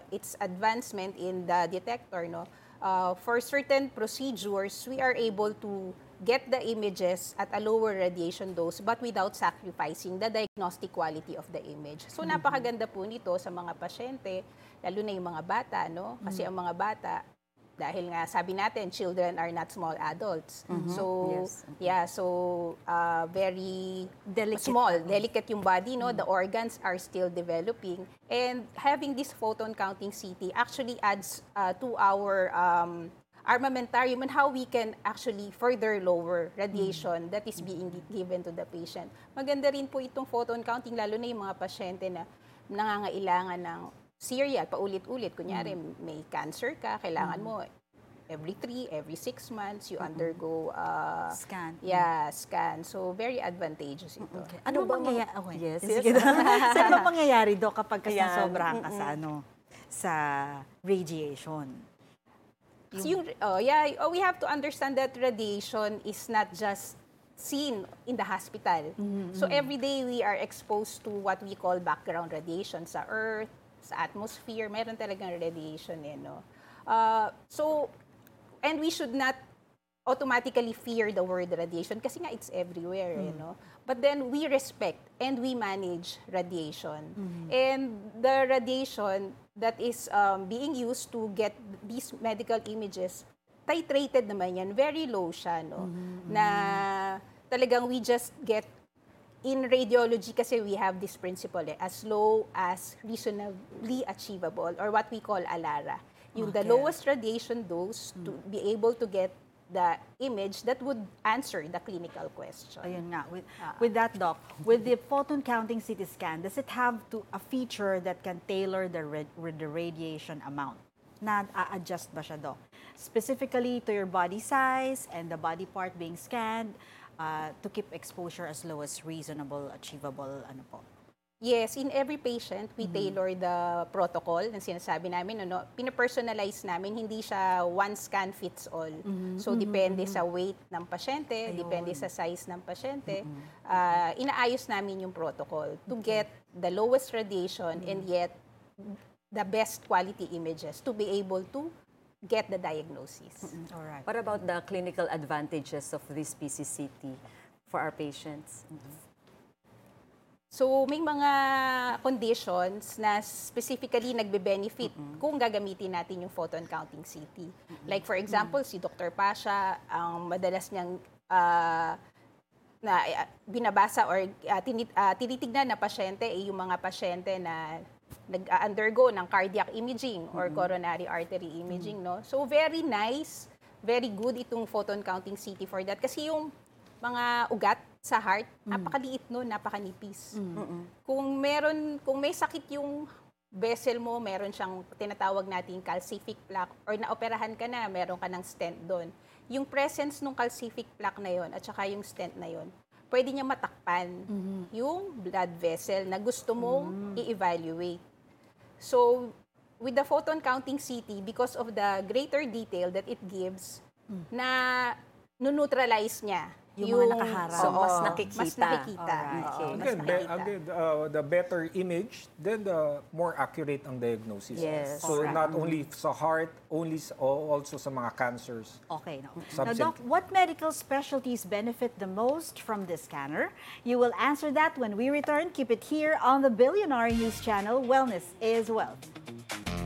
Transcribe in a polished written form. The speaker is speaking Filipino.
its advancement in the detector, no, for certain procedures, we are able to get the images at a lower radiation dose but without sacrificing the diagnostic quality of the image. So napakaganda po nito sa mga pasyente, lalo na yung mga bata, no? Kasi ang mga bata, dahil nga sabi natin, children are not small adults. So, very small, delicate yung body, no? The organs are still developing. And having this photon counting CT actually adds to our armamentarium and how we can actually further lower radiation that is being given to the patient. Maganda rin po itong photon counting, lalo na yung mga pasyente na nangangailangan ng serial, paulit-ulit. Kunyari, may cancer ka, kailangan mo every 3, every 6 months, you undergo scan. Yeah, scan. So, very advantageous ito. Okay. Ano bang Yes. Ano bang pangyayari, Doc, kapag sobrang ka sa radiation? So, we have to understand that radiation is not just seen in the hospital. So, every day we are exposed to what we call background radiation sa Earth, sa atmosphere, meron talagang radiation no? And we should not automatically fear the word radiation kasi nga it's everywhere, no? But then we respect and we manage radiation. And the radiation that is being used to get these medical images, titrated naman yan, very low siya, no? Na talagang we just get in radiology kasi we have this principle as low as reasonably achievable or what we call ALARA. Yung the lowest radiation dose to be able to get the image that would answer the clinical question. Ayun nga. With that, Doc, with the photon counting CT scan, does it have a feature that can tailor the radiation amount? Na-adjust ba siya, Doc? Specifically to your body size and the body part being scanned, to keep exposure as low as reasonable, achievable, Yes, in every patient, we tailor the protocol na sinasabi namin. Pinapersonalize namin, hindi siya one scan fits all. So, depende sa weight ng pasyente, depende sa size ng pasyente. Inaayos namin yung protocol to get the lowest radiation and yet the best quality images to be able to get the diagnosis. All right. What about the clinical advantages of this PCCT for our patients? So, may mga conditions na specifically nagbe-benefit kung gagamitin natin yung photon counting CT. Like for example, si Dr. Pasha, ang madalas niyang binabasa or tinitignan na pasyente ay yung mga pasyente na nag-undergo ng cardiac imaging or coronary artery imaging, no? So, very nice, very good itong photon counting CT for that. Kasi yung mga ugat sa heart, napakaliit no, napakanipis. Kung may sakit yung vessel mo, meron siyang tinatawag nating calcific plaque or naoperahan ka na, meron ka ng stent doon. Yung presence ng calcific plaque na yon at saka yung stent na yon, pwede niya matakpan yung blood vessel na gusto mong i-evaluate. So, with the photon counting CT, because of the greater detail that it gives, na neutralize niya yung mga nakaharap. So, mas nakikita. Mas nakikita. Again, the better image, then the more accurate ang diagnosis. Yes. So, not only sa heart, also sa mga cancers. Okay. Now, Doc, what medical specialties benefit the most from this scanner? You will answer that when we return. Keep it here on the Billionaire News Channel. Wellness is Wealth.